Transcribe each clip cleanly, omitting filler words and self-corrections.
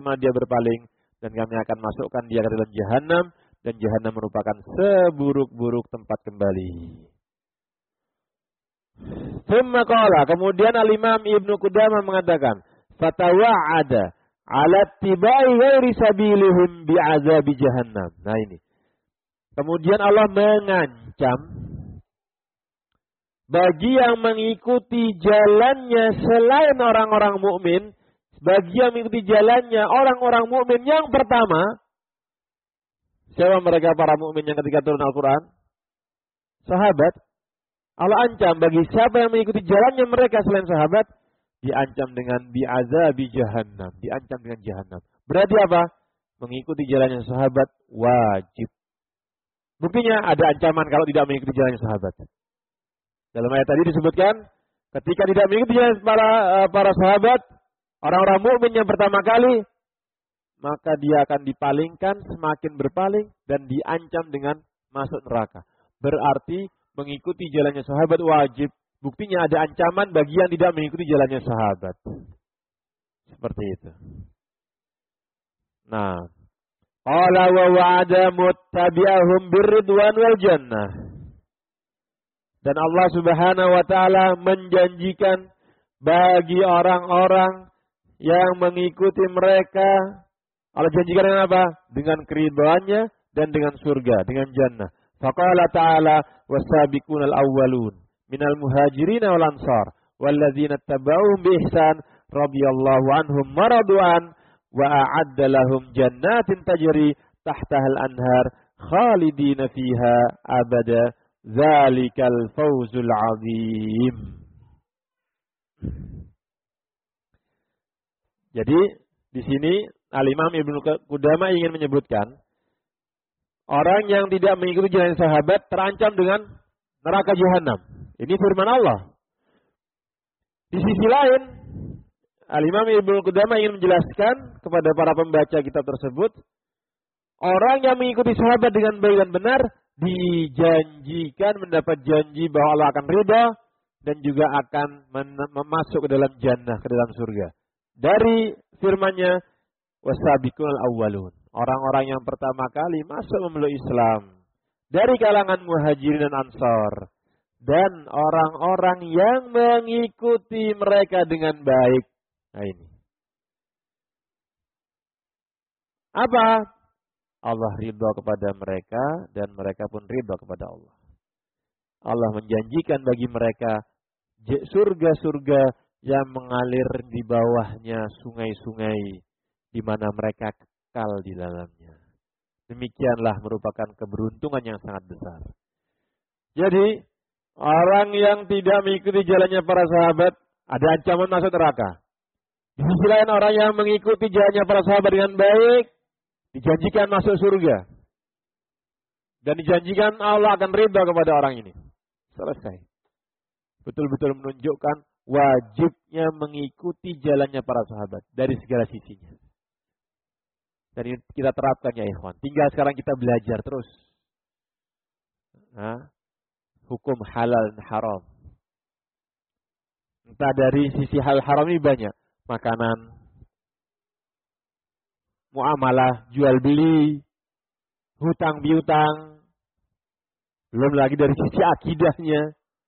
kemana dia berpaling, dan kami akan masukkan dia ke dalam jahanam, dan jahanam merupakan seburuk-buruk tempat kembali. Tsumma qala, kemudian Al-Imam Ibnu Qudamah mengatakan, fatawa'ada 'ala ittiba'i ghairi sabilihim bi'azabi jahannam. Nah ini. Kemudian Allah mengancam bagi yang mengikuti jalannya selain orang-orang mukmin, bagi yang mengikuti jalannya orang-orang mukmin yang pertama, siapa mereka para mukmin yang ketika turun Al-Quran? Sahabat. Allah ancam bagi siapa yang mengikuti jalannya mereka selain sahabat, diancam dengan bi'azabi jahannam, diancam dengan jahanam. Berarti apa? Mengikuti jalannya sahabat wajib. Buktinya ada ancaman kalau tidak mengikuti jalannya sahabat. Dalam ayat tadi disebutkan, ketika tidak mengikuti jalan para sahabat, orang-orang mukmin yang pertama kali, maka dia akan dipalingkan, semakin berpaling, dan diancam dengan masuk neraka. Berarti mengikuti jalannya sahabat wajib. Buktinya ada ancaman bagi yang tidak mengikuti jalannya sahabat. Seperti itu. Nah, qala wa wa'ada muttabi'ahum birridwan wal jannah. Dan Allah Subhanahu wa taala menjanjikan bagi orang-orang yang mengikuti mereka, Allah janjikan dengan apa? Dengan keridhaannya dan dengan surga, dengan jannah. Faqala ta'ala was-sabiqunal awwalun minal muhajirin wal ansar walladzina tabauhum bi ihsan radhiyallahu anhum maradu'an wa a'adda lahum jannatin tajri tahtahal anhar khalidina fiha abada dzalikal fawzul 'adzim. Jadi di sini Al-Imam Ibnu Qudamah ingin menyebutkan orang yang tidak mengikuti jalan sahabat terancam dengan neraka jahanam. Ini firman Allah. Di sisi lain, Al-Imam Ibnu Qudamah ingin menjelaskan kepada para pembaca kitab tersebut, orang yang mengikuti sahabat dengan baik dan benar dijanjikan mendapat janji bahwa Allah akan ridha dan juga akan masuk ke dalam jannah, ke dalam surga. Dari firman-Nya, wasabiqul awwalun, orang-orang yang pertama kali masuk memeluk Islam dari kalangan muhajirin dan ansar, dan orang-orang yang mengikuti mereka dengan baik. Nah ini. Apa? Allah ridha kepada mereka dan mereka pun ridha kepada Allah. Allah menjanjikan bagi mereka surga-surga yang mengalir di bawahnya sungai-sungai di mana mereka kekal di dalamnya. Demikianlah merupakan keberuntungan yang sangat besar. Jadi, orang yang tidak mengikuti jalannya para sahabat ada ancaman masuk neraka. Di sisi lain orang yang mengikuti jalannya para sahabat dengan baik dijanjikan masuk surga. Dan dijanjikan Allah akan ridha kepada orang ini. Selesai. Betul-betul menunjukkan wajibnya mengikuti jalannya para sahabat dari segala sisinya. Dan ini kita terapkan ya ikhwan. Tinggal sekarang kita belajar terus. Hukum halal dan haram. Entah dari sisi hal haram ini banyak. Makanan, muamalah, jual beli, hutang piutang. Belum lagi dari sisi akidahnya.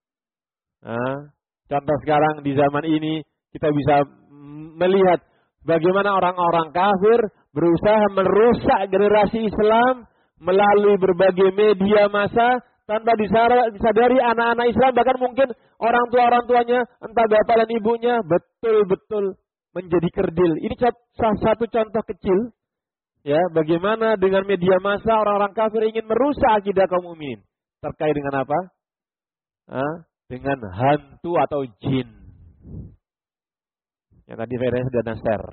Contoh sekarang di zaman ini kita bisa melihat bagaimana orang-orang kafir berusaha merusak generasi Islam melalui berbagai media massa tanpa disadari anak-anak Islam, bahkan mungkin orang tuanya, entah bapak dan ibunya, betul-betul menjadi kerdil. Ini salah satu contoh kecil, ya, bagaimana dengan media massa orang-orang kafir ingin merusak akidah kaum mukminin. Terkait dengan apa? Dengan hantu atau jin. Yang tadi Ferry sudah share.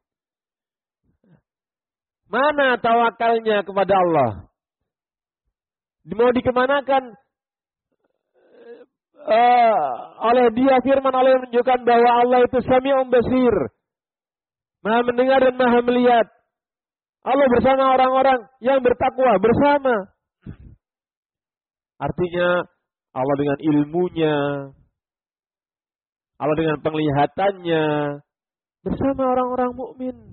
Mana tawakalnya kepada Allah? Mau dikemanakan oleh dia firman Allah yang menunjukkan bahwa Allah itu Sami'un Basir, Maha mendengar dan Maha melihat. Allah bersama orang-orang yang bertakwa bersama. Artinya Allah dengan ilmunya, Allah dengan penglihatannya bersama orang-orang mukmin.